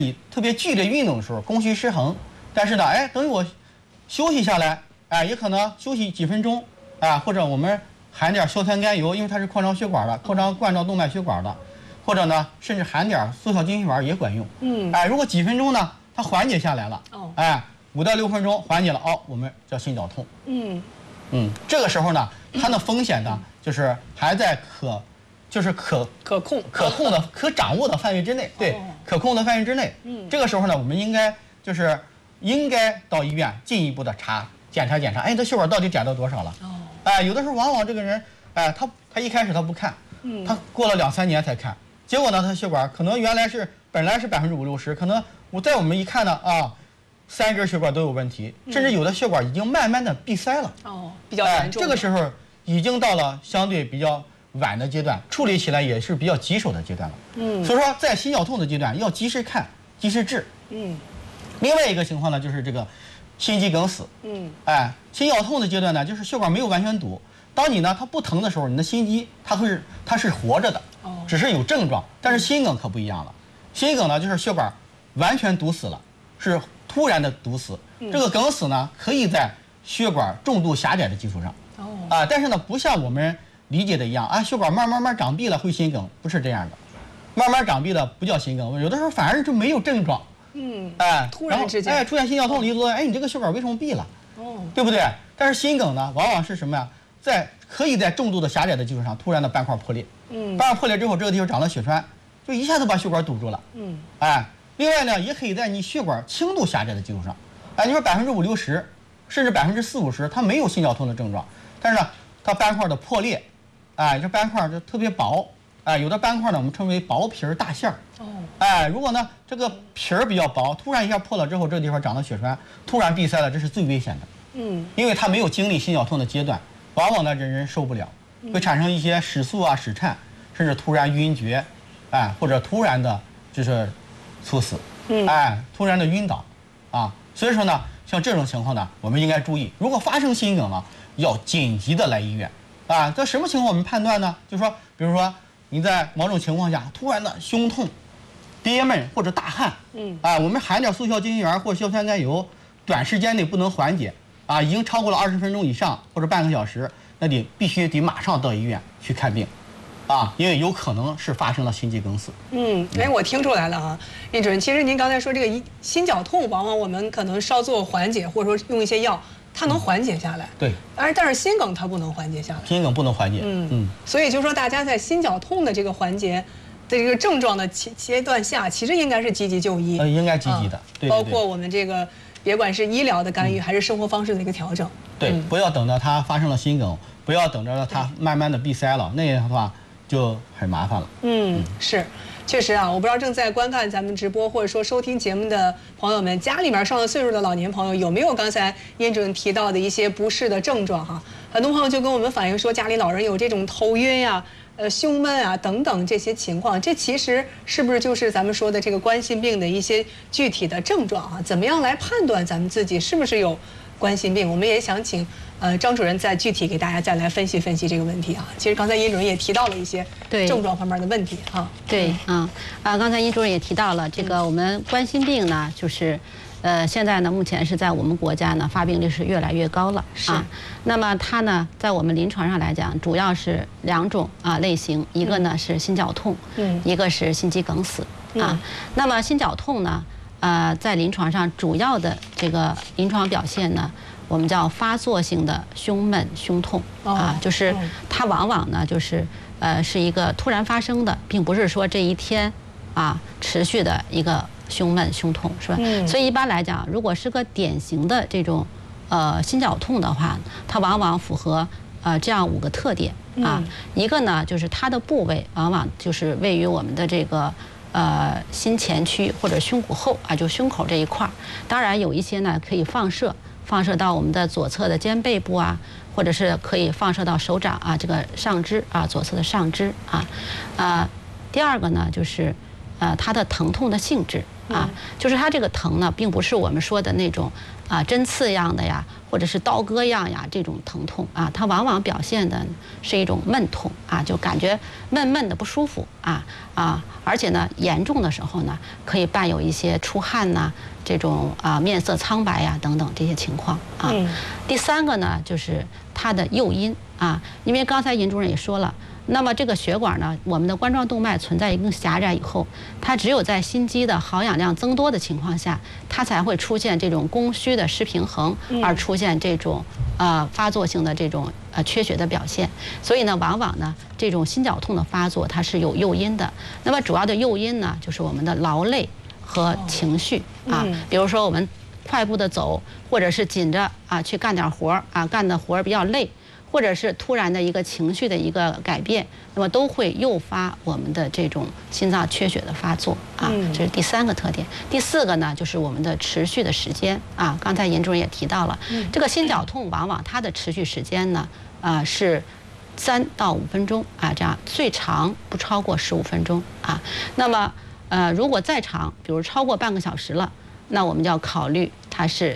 你特别剧烈运动的时候，供需失衡，但是呢，等我休息下来，也可能休息几分钟，或者我们含点硝酸甘油，因为它是扩张血管的，扩张冠状动脉血管的，或者呢，甚至含点速效金血丸也管用。如果几分钟呢，它缓解下来了，5到6分钟缓解了，我们叫心绞痛。这个时候呢，它的风险呢，就是还在可控的、可掌握的范围之内，对，可控的范围之内。这个时候呢，我们应该到医院进一步的检查，你的血管到底减到多少了？有的时候往往这个人，他一开始他不看，他过了2、3年才看，结果呢，他血管可能本来是5%、60%，可能我们一看呢3根血管都有问题，甚至有的血管已经慢慢的闭塞了。 比较严重。 这个时候已经到了相对比较晚的阶段，处理起来也是比较棘手的阶段了。所以说在心绞痛的阶段要及时看、及时治。另外一个情况呢，就是这个心肌梗死。心绞痛的阶段呢，就是血管没有完全堵。当你呢它不疼的时候，你的心肌它是活着的，只是有症状。但是心梗可不一样了，心梗呢就是血管完全堵死了，是突然的堵死。这个梗死呢，可以在血管重度狭窄的基础上。但是呢，不像我们理解的一样血管慢慢长闭了会心梗，不是这样的。慢慢长闭了不叫心梗，有的时候反而就没有症状。 突然之间出现心绞痛，你说你这个血管为什么闭了？对不对？但是心梗呢，往往是什么呀？可以在重度的狭窄的基础上突然的斑块破裂。斑块破裂之后，这个地方长了血栓，就一下子把血管堵住了。另外呢，也可以在你血管轻度狭窄的基础上，你说50%、60%，甚至40%、50%，它没有心绞痛的症状，但是呢，它斑块的破裂，这斑块就特别薄，有的斑块呢我们称为薄皮儿大馅儿。如果呢这个皮儿比较薄，突然一下破了之后，这个地方长了血栓，突然闭塞了，这是最危险的。因为它没有经历心绞痛的阶段，往往呢人受不了，会产生一些室速室颤，甚至突然晕厥，或者突然的就是猝死，突然的晕倒，所以说呢，像这种情况呢，我们应该注意，如果发生心梗了，要紧急的来医院，这什么情况我们判断呢？就是说，比如说你在某种情况下突然的胸痛、憋闷或者大汗，我们含点速效金元或硝酸甘油，短时间内不能缓解，已经超过了20分钟以上或者半个小时，那你必须得马上到医院去看病。因为有可能是发生了心肌梗死。 我听出来了叶主任，其实您刚才说这个心绞痛，往往我们可能稍作缓解，或者说用一些药，它能缓解下来。 对。 但是心梗它不能缓解下来。 心梗不能缓解。 所以就说大家在心绞痛的这个环节的这个症状的阶段下，其实应该是积极就医。 应该积极的。对。 包括我们这个，别管是医疗的干预，还是生活方式的一个调整。 对，不要等到它发生了心梗，不要等着它慢慢的闭塞了，那样的话就很麻烦了。 是，确实我不知道正在观看咱们直播或者说收听节目的朋友们，家里面上了岁数的老年朋友有没有刚才叶主任提到的一些不适的症状很多朋友就跟我们反映说，家里老人有这种头晕胸闷等等这些情况，这其实是不是就是咱们说的这个冠心病的一些具体的症状怎么样来判断咱们自己是不是有冠心病？我们也想请张主任再具体给大家再来分析分析这个问题其实刚才殷主任也提到了一些症状方面的问题对刚才殷主任也提到了这个我们冠心病呢，就是现在呢目前是在我们国家呢发病率是越来越高了那么它呢在我们临床上来讲，主要是2种类型，一个呢是心绞痛，一个是心肌梗死那么心绞痛呢在临床上主要的这个临床表现呢，我们叫发作性的胸闷、胸痛就是它往往呢就是是一个突然发生的，并不是说这一天持续的一个胸闷、胸痛，是吧？所以一般来讲，如果是个典型的这种心绞痛的话，它往往符合这样5个特点一个呢就是它的部位往往就是位于我们的这个心前区或者胸骨后就胸口这一块儿。当然有一些呢可以放射到我们的左侧的肩背部或者是可以放射到手掌这个上肢左侧的上肢第二个呢就是它的疼痛的性质啊，就是它这个疼呢，并不是我们说的那种针刺样的呀，或者是刀割样呀这种疼痛啊，它往往表现的是一种闷痛啊，就感觉闷闷的不舒服而且呢，严重的时候呢，可以伴有一些出汗呐，这种面色苍白呀等等这些情况啊。第3个呢，就是它的诱因啊，因为刚才尹主任也说了。那么这个血管呢，我们的冠状动脉存在一定狭窄以后，它只有在心肌的好氧量增多的情况下，它才会出现这种供需的失平衡，而出现这种发作性的这种缺血的表现。所以呢，往往呢这种心绞痛的发作它是有诱因的。那么主要的诱因呢，就是我们的劳累和情绪比如说我们快步的走，或者是紧着去干点活干的活比较累。或者是突然的一个情绪的一个改变，那么都会诱发我们的这种心脏缺血的发作这是第3个特点。第4个呢，就是我们的持续的时间刚才尹主任也提到了，这个心绞痛往往它的持续时间呢是3到5分钟这样最长不超过15分钟那么如果再长，比如超过半个小时了，那我们就要考虑它是